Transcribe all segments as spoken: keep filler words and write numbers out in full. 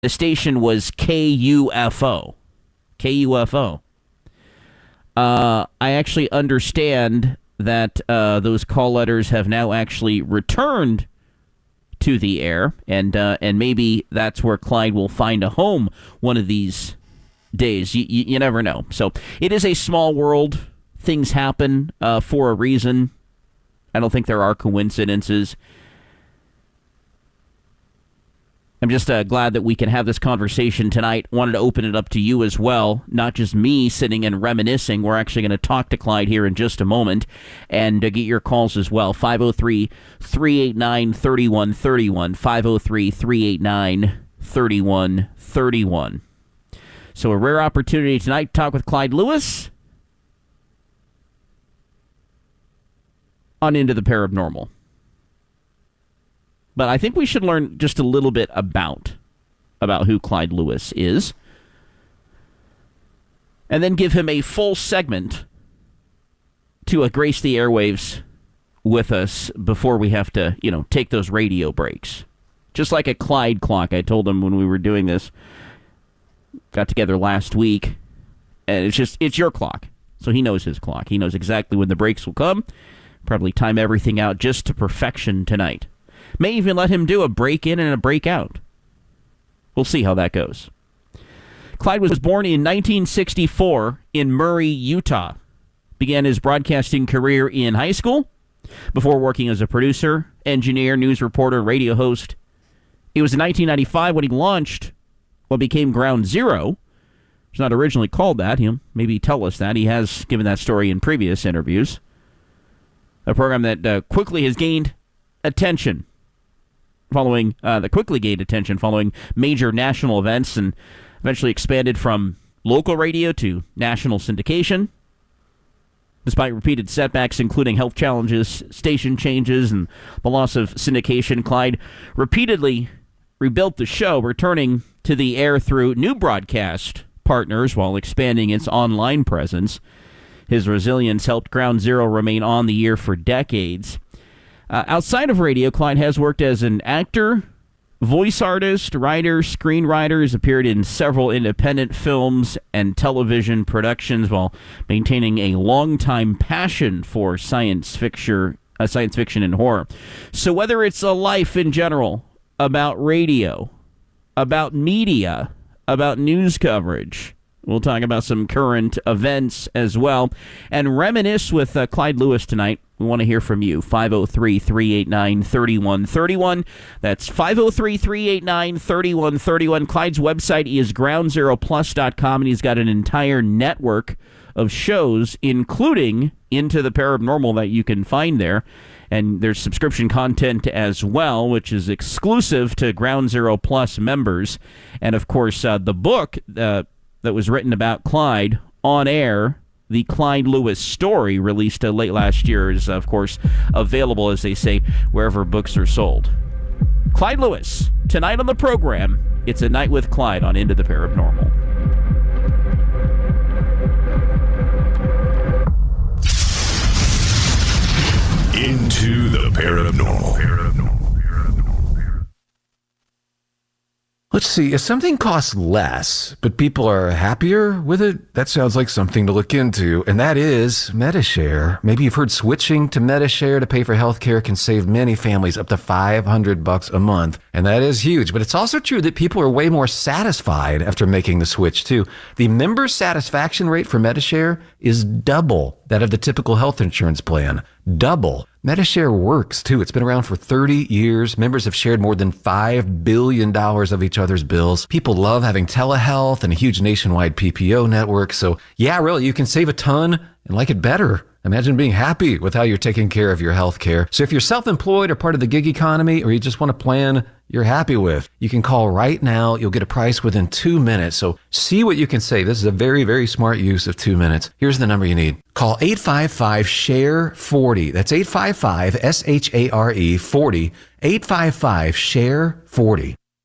The station was K U F O. K U F O. Uh, I actually understand that uh, those call letters have now actually returned to the air, and uh, and maybe that's where Clyde will find a home one of these days. You, you, you never know. So it is a small world. Things happen uh, for a reason. I don't think there are coincidences. I'm just uh, glad that we can have this conversation tonight. Wanted to open it up to you as well, not just me sitting and reminiscing. We're actually going to talk to Clyde here in just a moment and uh, get your calls as well. five oh three, three eight nine, three one three one, five oh three, three eight nine, three one three one. So a rare opportunity tonight to talk with Clyde Lewis on Into the Paranormal. But I think we should learn just a little bit about, about who Clyde Lewis is. And then give him a full segment to uh, grace the airwaves with us before we have to, you know, take those radio breaks. Just like a Clyde clock. I told him when we were doing this, got together last week, and it's just, it's your clock. So he knows his clock. He knows exactly when the breaks will come. Probably time everything out just to perfection tonight. May even let him do a break-in and a break-out. We'll see how that goes. Clyde was born in nineteen sixty-four in Murray, Utah. Began his broadcasting career in high school before working as a producer, engineer, news reporter, radio host. It was in nineteen ninety-five when he launched what became Ground Zero. It's not originally called that. He'll maybe tell us that. He has given that story in previous interviews. A program that uh, quickly has gained attention. Following uh, the quickly gained attention following major national events and eventually expanded from local radio to national syndication. Despite repeated setbacks, including health challenges, station changes, and the loss of syndication, Clyde repeatedly rebuilt the show, returning to the air through new broadcast partners while expanding its online presence. His resilience helped Ground Zero remain on the air for decades. Uh, outside of radio, Clyde has worked as an actor, voice artist, writer, screenwriter. He's appeared in several independent films and television productions while maintaining a longtime passion for science fiction, uh, science fiction and horror. So whether it's a life in general, about radio, about media, about news coverage, we'll talk about some current events as well, and reminisce with uh, Clyde Lewis tonight. We want to hear from you. five oh three, three eight nine, three one three one. That's five oh three, three eight nine, three one three one. Clyde's website is ground zero plus dot com, and he's got an entire network of shows, including Into the Paranormal, that you can find there. And there's subscription content as well, which is exclusive to Ground Zero Plus members. And, of course, uh, the book uh, that was written about Clyde on air, the Clyde Lewis story, released uh, late last year, is, of course, available, as they say, wherever books are sold. Clyde Lewis, tonight on the program, it's A Night with Clyde on Into the Paranormal. Into the Paranormal. Paranormal. Let's see, if something costs less, but people are happier with it, that sounds like something to look into, and that is Medi-Share. Maybe you've heard switching to Medi-Share to pay for healthcare can save many families up to five hundred bucks a month, and that is huge. But it's also true that people are way more satisfied after making the switch, too. The member satisfaction rate for Medi-Share is double that of the typical health insurance plan. Double. Medi-Share works, too. It's been around for thirty years. Members have shared more than five billion dollars of each other's bills. People love having telehealth and a huge nationwide P P O network. So, yeah, really, you can save a ton and like it better. Imagine being happy with how you're taking care of your health care. So if you're self-employed or part of the gig economy, or you just want a plan you're happy with, you can call right now. You'll get a price within two minutes. So see what you can save. This is a very, very smart use of two minutes. Here's the number you need. Call eight five five, S H A R E, forty. That's eight five five, S H A R E, forty. eight five five, S H A R E, forty.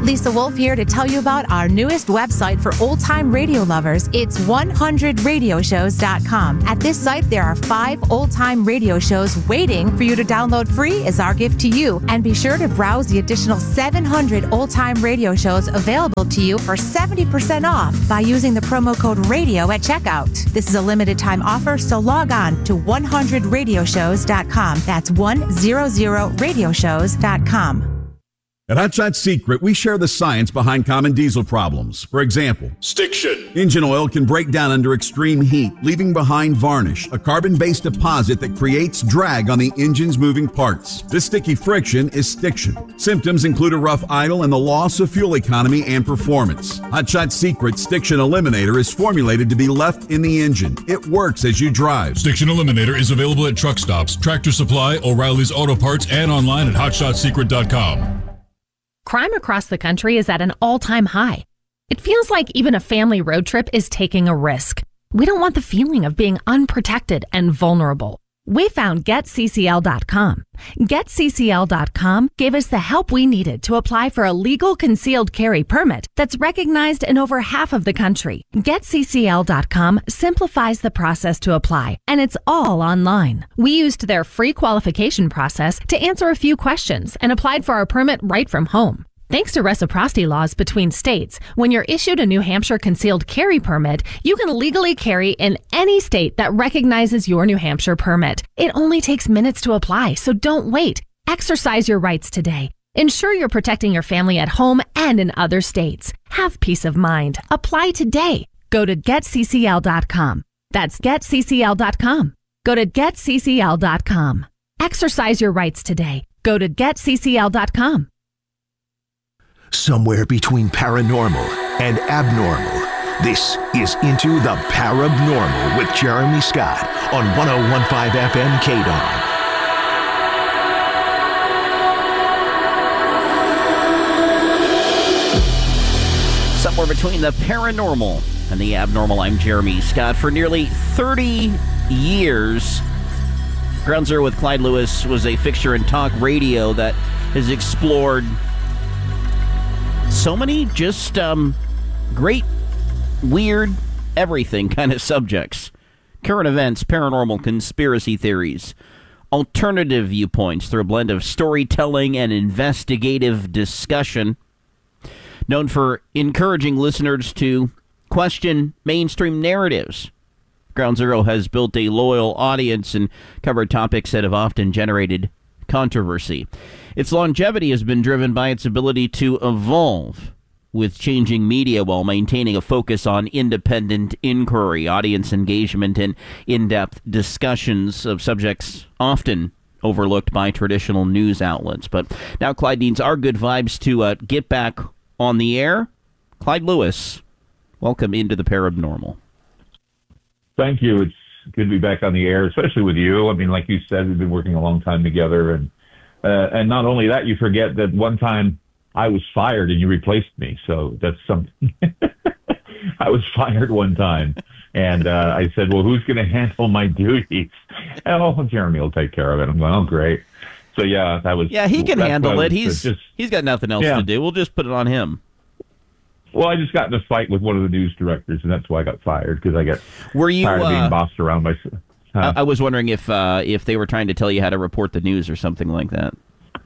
Lisa Wolf here to tell you about our newest website for old-time radio lovers. It's one hundred radio shows dot com. At this site, there are five old-time radio shows waiting for you to download free as our gift to you. And be sure to browse the additional seven hundred old-time radio shows available to you for seventy percent off by using the promo code RADIO at checkout. This is a limited time offer, so log on to one hundred radio shows dot com. That's one hundred radio shows dot com. At Hot Shot Secret, we share the science behind common diesel problems. For example, Stiction. Engine oil can break down under extreme heat, leaving behind varnish, a carbon-based deposit that creates drag on the engine's moving parts. This sticky friction is stiction. Symptoms include a rough idle and the loss of fuel economy and performance. Hot Shot Secret Stiction Eliminator is formulated to be left in the engine. It works as you drive. Stiction Eliminator is available at truck stops, Tractor Supply, O'Reilly's Auto Parts, and online at hot shot secret dot com. Crime across the country is at an all-time high. It feels like even a family road trip is taking a risk. We don't want the feeling of being unprotected and vulnerable. We found get C C L dot com. get C C L dot com gave us the help we needed to apply for a legal concealed carry permit that's recognized in over half of the country. get C C L dot com simplifies the process to apply, and it's all online. We used their free qualification process to answer a few questions and applied for our permit right from home. Thanks to reciprocity laws between states, when you're issued a New Hampshire concealed carry permit, you can legally carry in any state that recognizes your New Hampshire permit. It only takes minutes to apply, so don't wait. Exercise your rights today. Ensure you're protecting your family at home and in other states. Have peace of mind. Apply today. Go to get C C L dot com. That's get C C L dot com. Go to get C C L dot com. Exercise your rights today. Go to get C C L dot com. Somewhere between paranormal and abnormal, this is Into the Parabnormal with Jeremy Scott on one oh one point five F M K D O N. Somewhere between the paranormal and the abnormal, I'm Jeremy Scott. For nearly thirty years, Ground Zero with Clyde Lewis was a fixture in talk radio that has explored so many just um, great, weird, everything kind of subjects. Current events, paranormal, conspiracy theories, alternative viewpoints through a blend of storytelling and investigative discussion. Known for encouraging listeners to question mainstream narratives, Ground Zero has built a loyal audience and covered topics that have often generated controversy. Its longevity has been driven by its ability to evolve with changing media while maintaining a focus on independent inquiry, audience engagement, and in-depth discussions of subjects often overlooked by traditional news outlets. But now Clyde needs our good vibes to uh, get back on the air. Clyde Lewis, welcome into the Paranormal. Thank you. It's good to be back on the air, especially with you. I mean, like you said, we've been working a long time together, and uh, and not only that, you forget that one time I was fired and you replaced me. So that's something. I was fired one time, and uh, I said, "Well, who's going to handle my duties?" Oh, Jeremy will take care of it. I'm going, "Oh, great." So yeah, that was yeah. He can handle it. Was, He's just, he's got nothing else yeah. to do. We'll just put it on him. Well, I just got in a fight with one of the news directors, and that's why I got fired, because I got were you, tired of being uh, bossed around by... Huh? I, I was wondering if uh, if they were trying to tell you how to report the news or something like that.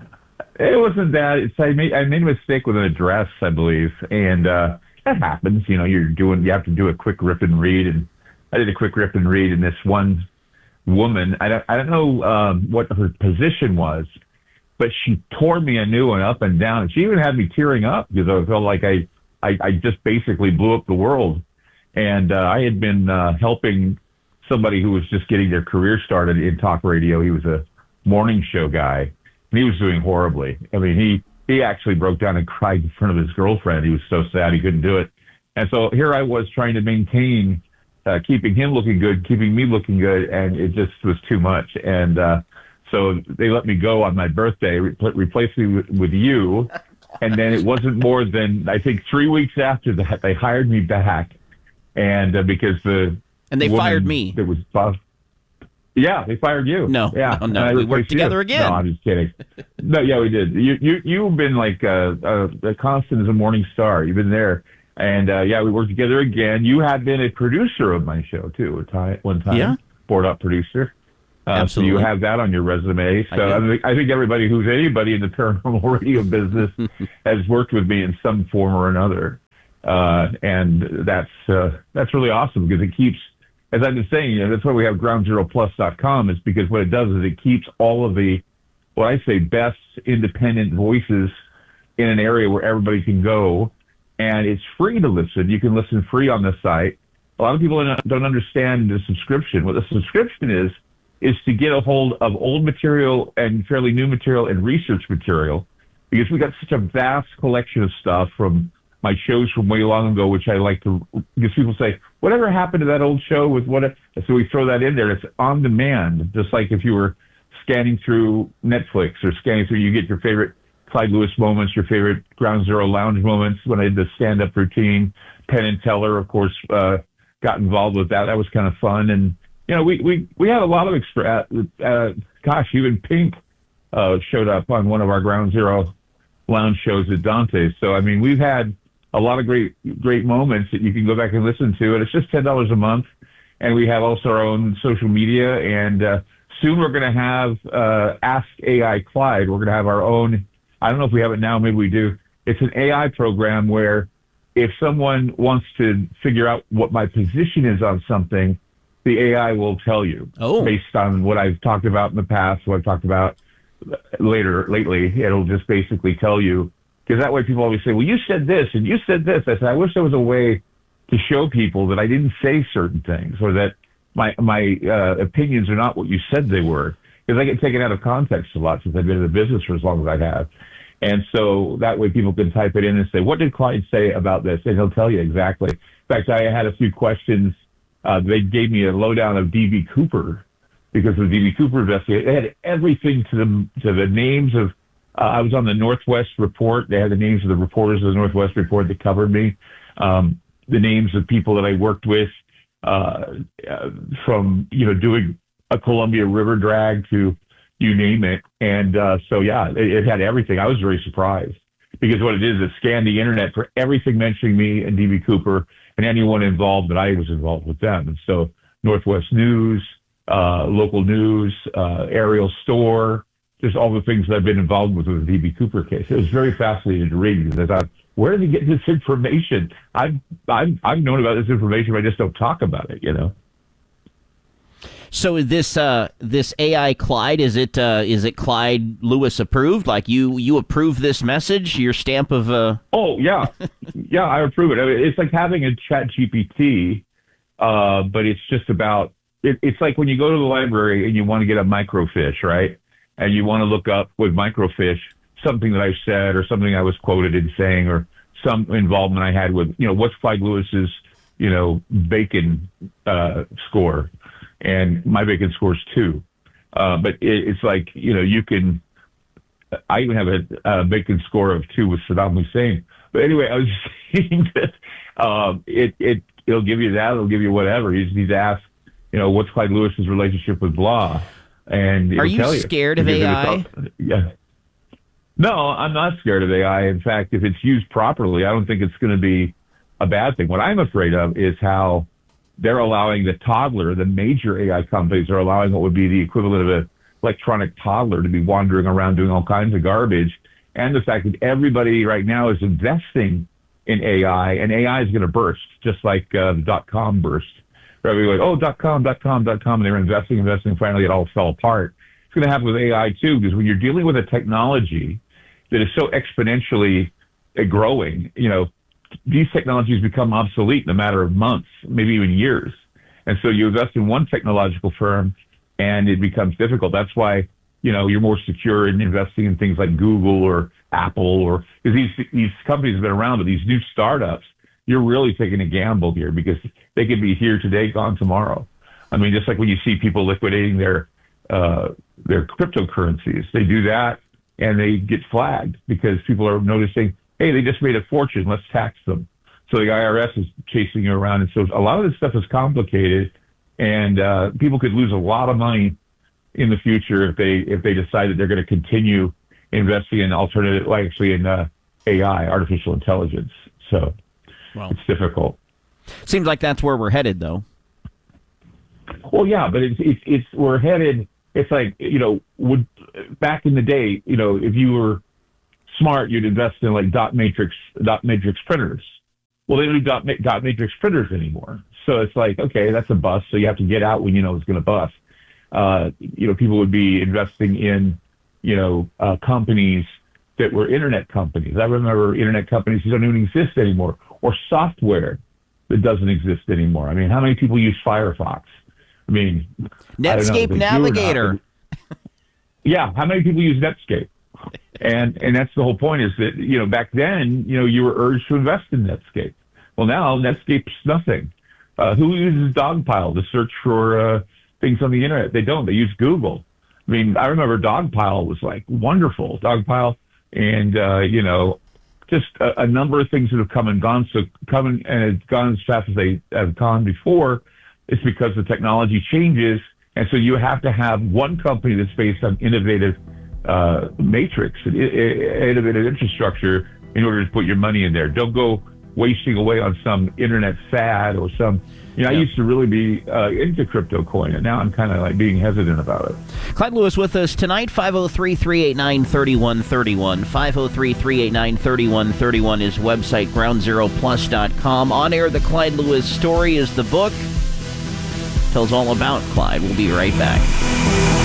It wasn't that. It's I made I made a mistake with an address, I believe, and uh, that happens. You know, you're doing you have to do a quick rip and read, and I did a quick rip and read, and this one woman, I don't I don't know um, what her position was, but she tore me a new one up and down, and she even had me tearing up because I felt like I. I, I just basically blew up the world. And uh, I had been uh, helping somebody who was just getting their career started in talk radio. He was a morning show guy, and he was doing horribly. I mean, he, he actually broke down and cried in front of his girlfriend. He was so sad he couldn't do it. And so here I was trying to maintain, uh, keeping him looking good, keeping me looking good, and it just was too much. And uh, so they let me go on my birthday, re- replaced me with, with you. And then it wasn't more than, I think, three weeks after that, they hired me back. And uh, because the And they woman fired me. That was boss, Yeah, they fired you. No, yeah, no, no. We worked together you. again. No, I'm just kidding. No, yeah, we did. You, you, you've been like a, a, a constant as a morning star. You've been there, and uh, yeah, we worked together again. You had been a producer of my show too, at time, one time. Yeah, board up producer. Uh, Absolutely. So you have that on your resume. So I, I, think, I think everybody who's anybody in the paranormal radio business has worked with me in some form or another, uh, and that's uh, that's really awesome because it keeps. As I've been saying, you know, that's why we have ground zero plus dot com is because what it does is it keeps all of the, what I say, best independent voices in an area where everybody can go. And it's free to listen. You can listen free on the site. A lot of people don't understand the subscription. What the subscription is, is to get a hold of old material and fairly new material and research material because we got such a vast collection of stuff from my shows from way long ago, which I like to, because people say, whatever happened to that old show with what, so we throw that in there. It's on demand, just like if you were scanning through Netflix or scanning through, you get your favorite Clyde Lewis moments, your favorite Ground Zero Lounge moments. When I did the stand-up routine, Penn and Teller, of course, uh, got involved with that. That was kind of fun. And, you know, we, we, we had a lot of extra, uh, gosh, even Pink uh, showed up on one of our Ground Zero Lounge shows at Dante's. So, I mean, we've had a lot of great, great moments that you can go back and listen to. And it's just ten dollars a month. And we have also our own social media. And uh, soon we're going to have uh, Ask A I Clyde. We're going to have our own, I don't know if we have it now, maybe we do. It's an A I program where if someone wants to figure out what my position is on something, the A I will tell you oh. based on what I've talked about in the past, what I've talked about later, lately. It'll just basically tell you. Because that way people always say, well, you said this and you said this. I said, I wish there was a way to show people that I didn't say certain things or that my my uh, opinions are not what you said they were. Because I get taken out of context a lot since I've been in the business for as long as I have. And so that way people can type it in and say, what did Clyde say about this? And he'll tell you exactly. In fact, I had a few questions. Uh, they gave me a lowdown of D B Cooper because of the D B Cooper investigation. They had everything to the, to the names of, Uh, I was on the Northwest Report. They had the names of the reporters of the Northwest Report that covered me, um, the names of people that I worked with, uh, uh, from, you know, doing a Columbia River drag to you name it. And uh, so, yeah, it, it had everything. I was very surprised because what it is, it scanned the internet for everything mentioning me and D B Cooper and anyone involved that I was involved with them. And so Northwest News, uh, local news, uh, Ariel Store, just all the things that I've been involved with with the D B Cooper case. It was very fascinating to read because I thought, where did he get this information? I've, I've, I've known about this information, but I just don't talk about it, you know? So this uh, this A I Clyde, is it uh, is it Clyde Lewis approved? Like you you approve this message, your stamp of... Uh... Oh, yeah. yeah, I approve it. I mean, it's like having a Chat G P T, uh, but it's just about... It, it's like when you go to the library and you want to get a microfiche, right? And you want to look up with microfiche something that I said or something I was quoted in saying or some involvement I had with, you know, what's Clyde Lewis's, you know, bacon uh, score? And my bacon score's two. Uh, but it, it's like, you know, you can, I even have a, a bacon score of two with Saddam Hussein. But anyway, I was saying that um, it, it, it'll give you that, it'll give you whatever. You just need to ask, you know, what's Clyde Lewis's relationship with blah? And are you tell scared you. of A I? Yeah. No, I'm not scared of A I. In fact, if it's used properly, I don't think it's going to be a bad thing. What I'm afraid of is how they're allowing the toddler, the major A I companies are allowing what would be the equivalent of an electronic toddler to be wandering around doing all kinds of garbage. And the fact that everybody right now is investing in A I, and A I is going to burst, just like uh, the dot-com burst. Everybody like, oh, dot com, dot com, dot com, and they were investing, investing, and finally it all fell apart. It's going to happen with A I too, because when you're dealing with a technology that is so exponentially uh, growing, you know, these technologies become obsolete in a matter of months, maybe even years. And so you invest in one technological firm and it becomes difficult. That's why, you know, you're more secure in investing in things like Google or Apple, or because these, these companies have been around, but these new startups, you're really taking a gamble here because they could be here today, gone tomorrow. I mean, just like when you see people liquidating their uh, their cryptocurrencies, they do that and they get flagged because people are noticing, hey, they just made a fortune, let's tax them. So the I R S is chasing you around. And so a lot of this stuff is complicated. and uh, people could lose a lot of money in the future if they if they decide that they're going to continue investing in alternative, like actually in uh, A I, artificial intelligence. So well, it's difficult. Seems like that's where we're headed, though. Well, yeah, but it's it's, it's we're headed. It's like, you know, would back in the day, you know, if you were smart, you'd invest in like dot matrix dot matrix printers. Well, they don't do dot, dot matrix printers anymore. So it's like, okay, that's a bust. So you have to get out when you know it's going to bust. Uh, you know, people would be investing in, you know, uh, companies that were internet companies. I remember internet companies that don't even exist anymore, or software that doesn't exist anymore. I mean, how many people use Firefox? I mean, Netscape I Navigator. Yeah, how many people use Netscape? And and that's the whole point, is that, you know, back then, you know, you were urged to invest in Netscape. Well, now Netscape's nothing. Uh, who uses Dogpile to search for uh, things on the internet? They don't. They use Google. I mean, I remember Dogpile was like wonderful. Dogpile, and uh, you know, just a, a number of things that have come and gone. So coming and it's gone as fast as they have gone before. It's because the technology changes, and so you have to have one company that's based on innovative uh, matrix, innovative infrastructure, in order to put your money in there. Don't go wasting away on some internet fad or some, you know, yeah. I used to really be uh, into crypto coin, and now I'm kind of like being hesitant about it. Clyde Lewis with us tonight, five oh three, three eight nine, three one three one. five oh three, three eight nine, three one three one is website, ground zero plus dot com. On Air, The Clyde Lewis Story is the book. Tells all about Clyde. We'll be right back.